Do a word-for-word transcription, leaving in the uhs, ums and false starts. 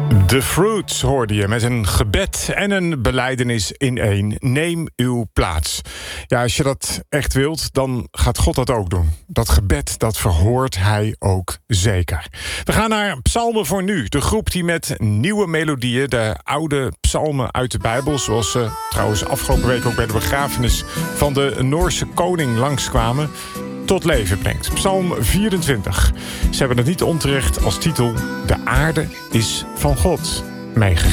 The Fruits hoorde je met een gebed en een belijdenis in één. Neem uw plaats. Ja, als je dat echt wilt, dan gaat God dat ook doen. Dat gebed, dat verhoort hij ook zeker. We gaan naar Psalmen voor Nu. De groep die met nieuwe melodieën de oude psalmen uit de Bijbel, zoals ze trouwens afgelopen week ook bij de begrafenis van de Noorse koning langskwamen, tot leven brengt. Psalm vierentwintig. Ze hebben het niet onterecht als titel: De aarde is van God meegegeven.